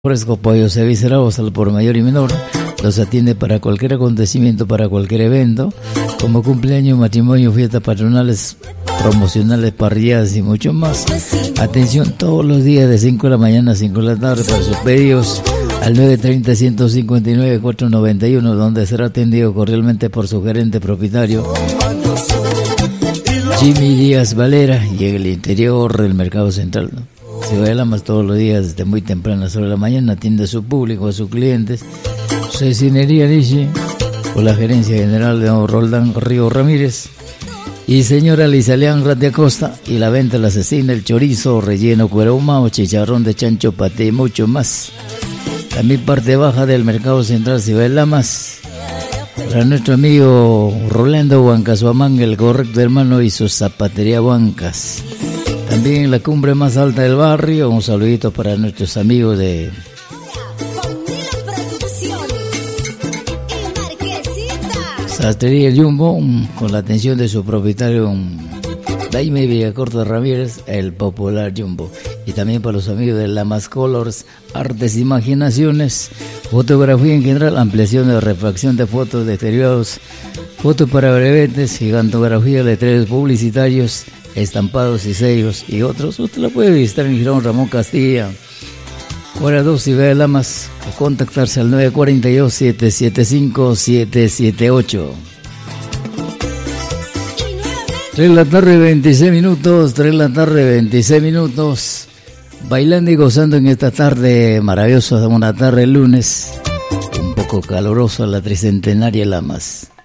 Fresco Pollo Cevicerao al por mayor y menor. Los atiende para cualquier acontecimiento, para cualquier evento, como cumpleaños, matrimonio, fiestas patronales, promocionales, parrilladas y mucho más. Atención todos los días de 5 de la mañana a 5 de la tarde para sus pedidos al 930-159-491, donde será atendido cordialmente por su gerente propietario Jimmy Díaz Valera, y en el interior del Mercado Central. Ciudad de Lamas todos los días desde muy tempranas horas de la mañana atiende a su público, a sus clientes. Cecinería Nishi, por la gerencia general de don Roldán Río Ramírez y señora Lizaleán Rat de Acosta, y la venta de la cecina, el chorizo, relleno, cuero ahumado, chicharrón de chancho, paté y mucho más. También parte baja del Mercado Central Ciudad de Lamas. Para nuestro amigo Rolando Huancasuamán, el correcto hermano, y su zapatería Huancas. También en la cumbre más alta del barrio, un saludito para nuestros amigos de Sastrería El Jumbo, con la atención de su propietario Jaime Villacorta Ramírez, el popular Jumbo. Y también para los amigos de Lamas Colors, Artes e Imaginaciones, fotografía en general, ampliación de refracción de fotos de exteriores, fotos para brevetes, gigantografía, letreros publicitarios, estampados y sellos y otros. Usted lo puede visitar en Girón Ramón Castilla, Cuadra 2, Ciudad de Lamas, o contactarse al 942-775-778. 3 de la tarde, 26 minutos, 3 de la tarde, 26 minutos, bailando y gozando en esta tarde maravillosa, una tarde lunes, un poco calurosa, la tricentenaria Lamas.